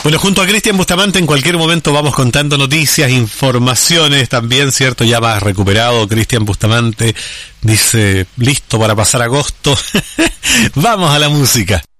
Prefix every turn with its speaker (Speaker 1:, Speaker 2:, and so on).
Speaker 1: Bueno, junto a Cristian Bustamante en cualquier momento vamos contando noticias, informaciones también, ¿cierto? Ya más recuperado Cristian Bustamante, dice, listo para pasar agosto. Vamos a la música.